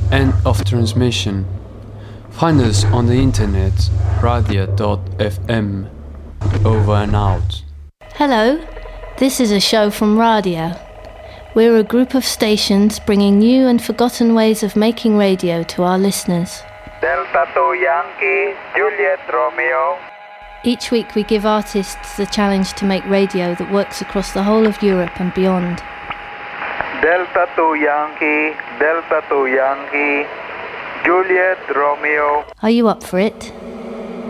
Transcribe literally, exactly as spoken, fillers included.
End of transmission. Find us on the internet, radia dot f m. Over and out. Hello, this is a show from Radia. We're a group of stations bringing new and forgotten ways of making radio to our listeners. Delta two Yankee, Juliet Romeo. Each week we give artists the challenge to make radio that works across the whole of Europe and beyond. Delta two Yankee, Delta two Yankee, Juliet Romeo. Are you up for it?